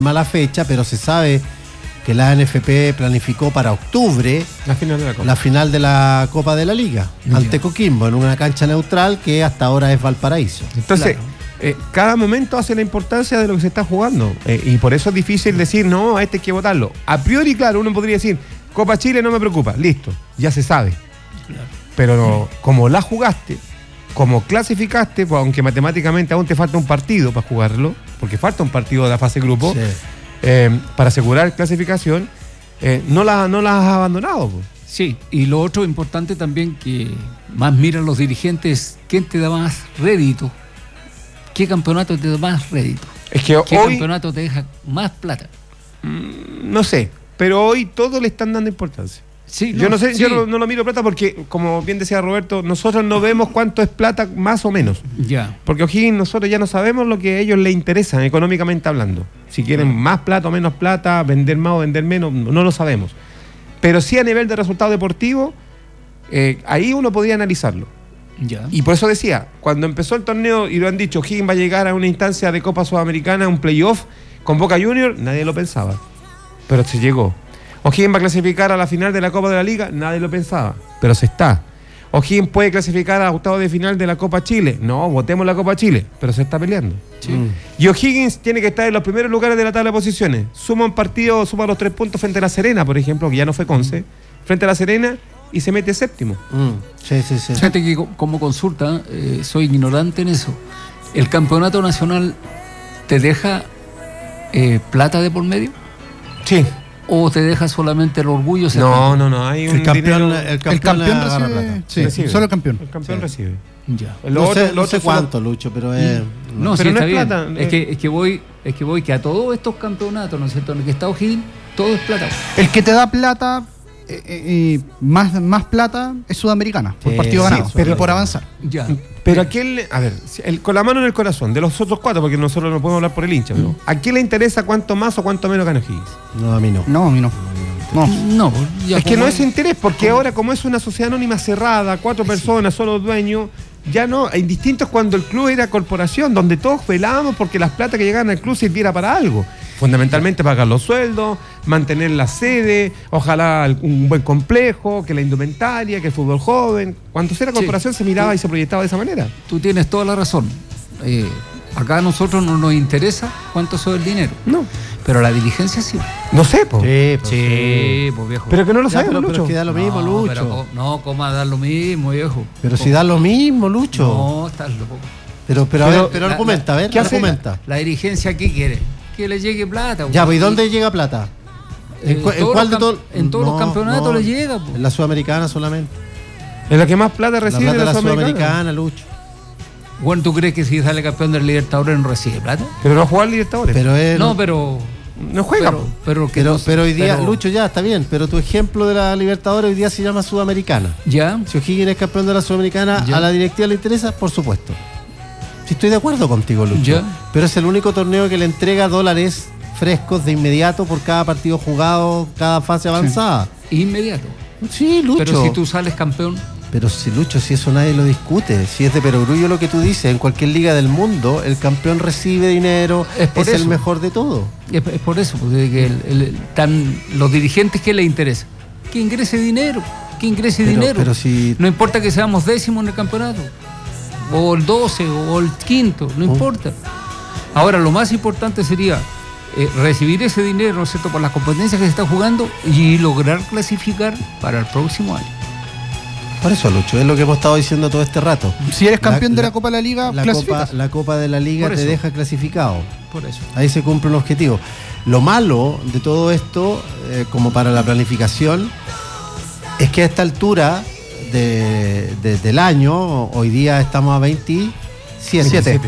confirma la fecha, pero se sabe que la NFP planificó para octubre la final de la Copa de la Liga, ante Coquimbo, en una cancha neutral que hasta ahora es Valparaíso. Entonces, cada momento hace la importancia de lo que se está jugando, y por eso es difícil decir, no, a este hay que votarlo. A priori, claro, uno podría decir, Copa Chile no me preocupa, listo, ya se sabe. Claro. Pero como la jugaste, como clasificaste, pues, aunque matemáticamente aún te falta un partido para jugarlo, porque falta un partido de la fase grupo, sí, para asegurar clasificación, no las has abandonado. Pues. Sí, y lo otro importante también que más miran los dirigentes, ¿quién te da más rédito? ¿Qué campeonato te da más rédito? Es que ¿Qué campeonato te deja más plata? No sé, pero hoy todos le están dando importancia. Sí, yo no sé, sí. Yo no lo miro plata porque, como bien decía Roberto, nosotros no vemos cuánto es plata más o menos. Ya. Porque O'Higgins nosotros ya no sabemos lo que a ellos les interesa económicamente hablando. Si quieren más plata o menos plata, vender más o vender menos, no lo sabemos. Pero sí a nivel de resultado deportivo, ahí uno podía analizarlo. Ya. Y por eso decía, cuando empezó el torneo, y lo han dicho, O'Higgins va a llegar a una instancia de Copa Sudamericana, un playoff con Boca Juniors, nadie lo pensaba. Pero se llegó. O'Higgins va a clasificar a la final de la Copa de la Liga, nadie lo pensaba, pero se está. O'Higgins puede clasificar a octavos de final de la Copa Chile, no, votemos la Copa Chile, pero se está peleando. Sí. Y O'Higgins tiene que estar en los primeros lugares de la tabla de posiciones. Suma un partido, suma los 3 puntos frente a La Serena, por ejemplo, que ya no fue Conce, frente a La Serena, y se mete séptimo. Sí. Fíjate que como consulta, soy ignorante en eso. ¿El campeonato nacional te deja plata de por medio? Sí. ¿O te deja solamente el orgullo? No, hay un campeón, dinero. el campeón recibe plata. Sí, recibe. Solo el campeón. El campeón recibe. Ya. No sé cuánto, Lucho, pero no, pero sí, no está es bien. plata. Es que voy que a todos estos campeonatos, ¿no es cierto?, en el que está O'Higgins, todo es plata. El que te da plata, más plata, es Sudamericana, por partido ganado, pero por avanzar. Ya. Pero a quién a ver, con la mano en el corazón, de los otros 4, porque nosotros no podemos hablar por el hincha, pero ¿a quién le interesa cuánto más o cuánto menos gana O'Higgins? No, a mí no. No, a mí no. No, es que no es interés, porque ahora como es una sociedad anónima cerrada, 4 personas, solo dueños, ya no, hay distintos cuando el club era corporación, donde todos velábamos porque las plata que llegaban al club sirviera para algo. Fundamentalmente pagar los sueldos, mantener la sede, ojalá un buen complejo, que la indumentaria, que el fútbol joven. Cuando era corporación se miraba y se proyectaba de esa manera. Tú tienes toda la razón. Acá a nosotros no nos interesa cuánto sube el dinero. No. Pero la diligencia sí. No sé, po. Sí, pues viejo. Pero que no lo sabemos, pero Lucho. es que da lo mismo, Lucho. ¿Cómo va a dar lo mismo, viejo? Pero si da lo mismo, Lucho. No, estás loco. Pero argumenta, a ver, ¿qué argumenta. La dirigencia, ¿qué quiere? Que le llegue plata. Ya, pues ¿y dónde llega plata? En todos los campeonatos le llega. En la Sudamericana solamente. Es la que más plata recibe la plata de la Sudamericana, Lucho. Bueno, ¿tú crees que si sale campeón del Libertadores no recibe plata? Pero no juega al Libertadores. Pero no juega. Pero hoy día, Lucho, ya está bien, pero tu ejemplo de la Libertadores hoy día se llama Sudamericana. Ya. Si O'Higgins es campeón de la Sudamericana, ya, a la directiva le interesa, por supuesto. Sí, estoy de acuerdo contigo, Lucho. Ya. Pero es el único torneo que le entrega dólares frescos de inmediato por cada partido jugado, cada fase avanzada. Sí. Inmediato. Sí, Lucho. Pero si tú sales campeón. Pero si, Lucho, si eso nadie lo discute, si es de perogrullo lo que tú dices, en cualquier liga del mundo el campeón recibe dinero, es el mejor de todo. Es por eso, porque que los dirigentes, ¿qué les interesa? Que ingrese dinero, Pero si... No importa que seamos décimos en el campeonato, o el 12, o el quinto, no importa. Ahora, lo más importante sería recibir ese dinero, ¿no es cierto?, por las competencias que se está jugando y lograr clasificar para el próximo año. Por eso, Lucho, es lo que hemos estado diciendo todo este rato. Si eres campeón de la Copa de la Liga, clasificas. La Copa de la Liga te deja clasificado. Por eso. Ahí se cumple un objetivo. Lo malo de todo esto, como para la planificación, es que a esta altura del año, hoy día estamos a 27.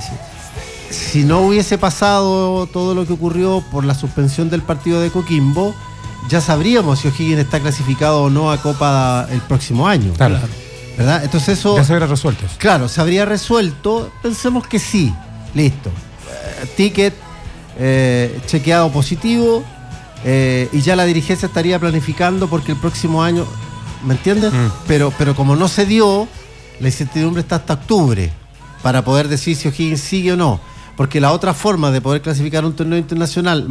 Si no hubiese pasado todo lo que ocurrió por la suspensión del partido de Coquimbo, ya sabríamos si O'Higgins está clasificado o no a Copa el próximo año. Claro. ¿Verdad? Entonces eso... Ya se habría resuelto. Claro, se habría resuelto. Pensemos que sí. Listo. Ticket chequeado positivo y ya la dirigencia estaría planificando porque el próximo año... ¿Me entiendes? Pero como no se dio, la incertidumbre está hasta octubre para poder decir si O'Higgins sigue o no. Porque la otra forma de poder clasificar un torneo internacional